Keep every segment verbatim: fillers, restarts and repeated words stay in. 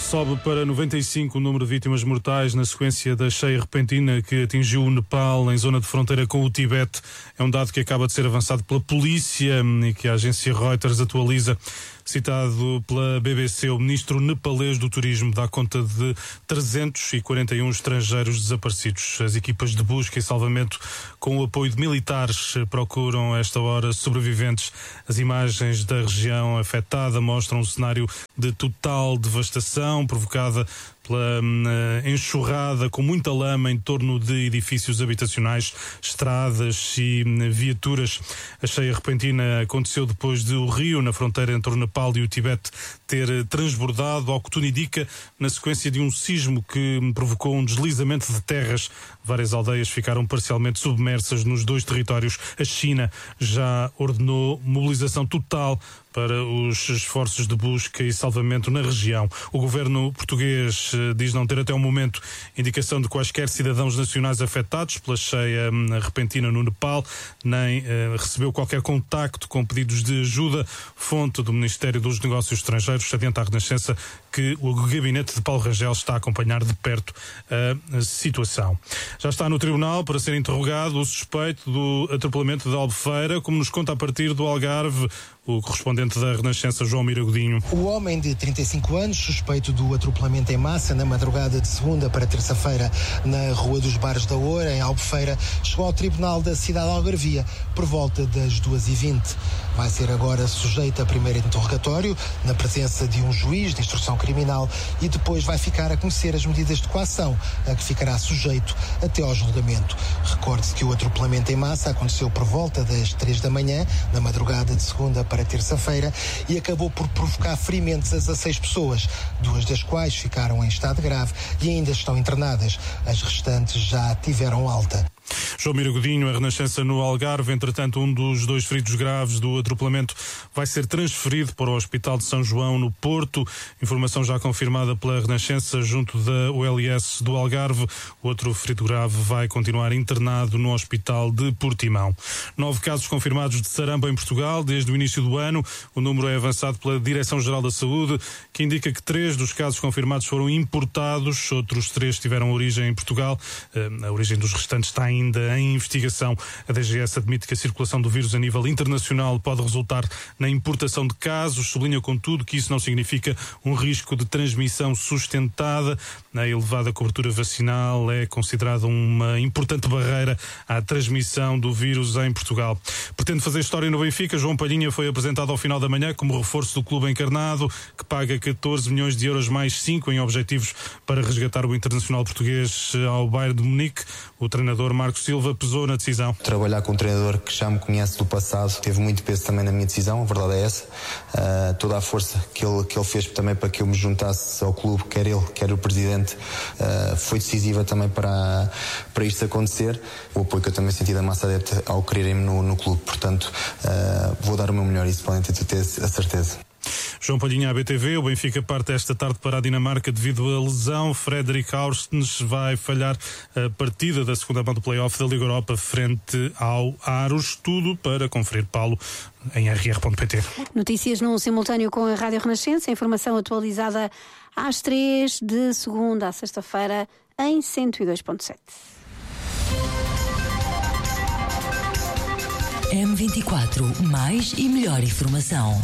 Sobe para noventa e cinco o número de vítimas mortais na sequência da cheia repentina que atingiu o Nepal em zona de fronteira com o Tibete. É um dado que acaba de ser avançado pela polícia e que a agência Reuters atualiza. Citado pela B B C, o ministro nepalês do Turismo dá conta de trezentos e quarenta e um estrangeiros desaparecidos. As equipas de busca e salvamento, com o apoio de militares, procuram a esta hora sobreviventes. As imagens da região afetada mostram um cenário de total devastação provocada pela uh, enxurrada com muita lama em torno de edifícios habitacionais, estradas e uh, viaturas. A cheia repentina aconteceu depois de o rio, na fronteira entre o Nepal e o Tibete, ter uh, transbordado, ao que tudo indica, na sequência de um sismo que um, provocou um deslizamento de terras. Várias aldeias ficaram parcialmente submersas nos dois territórios. A China já ordenou mobilização total para os esforços de busca e salvamento na região. O governo português eh, diz não ter até o momento indicação de quaisquer cidadãos nacionais afetados pela cheia eh, repentina no Nepal, nem eh, recebeu qualquer contacto com pedidos de ajuda. Fonte do Ministério dos Negócios Estrangeiros adianta à Renascença que o gabinete de Paulo Rangel está a acompanhar de perto a situação. Já está no tribunal para ser interrogado o suspeito do atropelamento da Albufeira, como nos conta a partir do Algarve o correspondente da Renascença, João Mira Godinho. O homem de trinta e cinco anos, suspeito do atropelamento em massa na madrugada de segunda para terça-feira na Rua dos Bares da Oura, em Albufeira, chegou ao tribunal da cidade de Algarvia por volta das duas e vinte. Vai ser agora sujeito a primeiro interrogatório na presença de um juiz de instrução criminal e depois vai ficar a conhecer as medidas de coação a que ficará sujeito até ao julgamento. Recorde-se que o atropelamento em massa aconteceu por volta das três da manhã, na madrugada de segunda para terça-feira, e acabou por provocar ferimentos a dezasseis pessoas, duas das quais ficaram em estado grave e ainda estão internadas. As restantes já tiveram alta. João Mira Godinho, a Renascença no Algarve. Entretanto, um dos dois feridos graves do atropelamento vai ser transferido para o Hospital de São João, no Porto. Informação já confirmada pela Renascença junto da U L S do Algarve. O outro ferido grave vai continuar internado no Hospital de Portimão. Nove casos confirmados de sarampo em Portugal desde o início do ano. O número é avançado pela Direção-Geral da Saúde, que indica que três dos casos confirmados foram importados. Outros três tiveram origem em Portugal. A origem dos restantes está ainda em investigação. A D G S admite que a circulação do vírus a nível internacional pode resultar na importação de casos. Sublinha, contudo, que isso não significa um risco de transmissão sustentada. A elevada cobertura vacinal é considerada uma importante barreira à transmissão do vírus em Portugal. Pretende fazer história no Benfica. João Palhinha foi apresentado ao final da manhã como reforço do clube encarnado, que paga catorze milhões de euros mais cinco em objetivos para resgatar o internacional português ao Bayern de Munique. O treinador Marcos Silva pesou na decisão. Trabalhar com um treinador que já me conhece do passado teve muito peso também na minha decisão, a verdade é essa. Uh, toda a força que ele, que ele fez também para que eu me juntasse ao clube, quer ele, quer o presidente, uh, foi decisiva também para, para isto acontecer. O apoio que eu também senti da massa adepta ao quererem-me no, no clube, portanto uh, vou dar o meu melhor, isso podem ter, ter a certeza. João Palhinha, A B T V. O Benfica parte esta tarde para a Dinamarca devido à lesão. Fredrik Aurstens vai falhar a partida da segunda mão do play-off da Liga Europa frente ao Aros. Tudo para conferir, Paulo, em r r ponto p t. Notícias num simultâneo com a Rádio Renascença. Informação atualizada às três, de segunda a sexta-feira, em cento e dois ponto sete. M vinte e quatro, mais e melhor informação.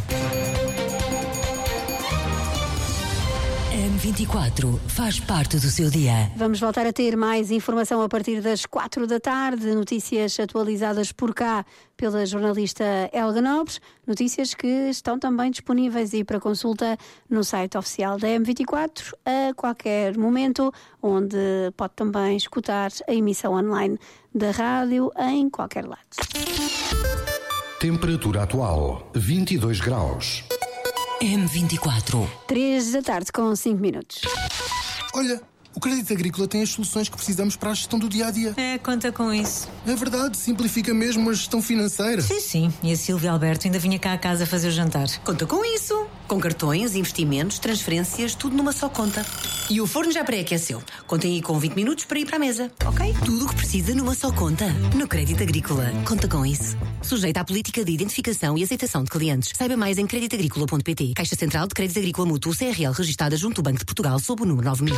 M vinte e quatro faz parte do seu dia. Vamos voltar a ter mais informação a partir das quatro da tarde. Notícias atualizadas por cá pela jornalista Helga Nobres. Notícias que estão também disponíveis e para consulta no site oficial da M vinte e quatro a qualquer momento, onde pode também escutar a emissão online da rádio em qualquer lado. Temperatura atual, vinte e dois graus. M vinte e quatro. três da tarde com cinco minutos. Olha, o Crédito Agrícola tem as soluções que precisamos para a gestão do dia-a-dia. É, conta com isso. É verdade, simplifica mesmo a gestão financeira. Sim, sim. E a Silvia Alberto ainda vinha cá a casa fazer o jantar. Conta com isso. Com cartões, investimentos, transferências, tudo numa só conta. E o forno já pré-aqueceu. Contem aí com vinte minutos para ir para a mesa, ok? Tudo o que precisa numa só conta. No Crédito Agrícola. Conta com isso. Sujeita à política de identificação e aceitação de clientes. Saiba mais em crédito agrícola ponto pt. Caixa Central de Crédito Agrícola Mútuo C R L registada junto ao Banco de Portugal sob o número nove mil.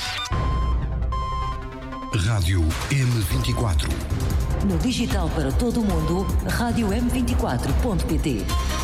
Rádio M vinte e quatro. No digital para todo o mundo, rádio m vinte e quatro ponto pt.